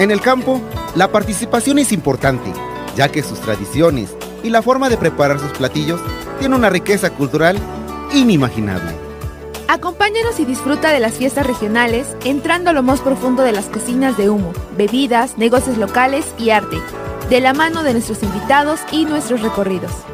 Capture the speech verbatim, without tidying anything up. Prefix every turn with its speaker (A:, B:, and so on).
A: En el campo, la participación es importante, ya que sus tradiciones y la forma de preparar sus platillos tiene una riqueza cultural inimaginable.
B: Acompáñanos y disfruta de las fiestas regionales, entrando a lo más profundo de las cocinas de humo, bebidas, negocios locales y arte, de la mano de nuestros invitados y nuestros recorridos.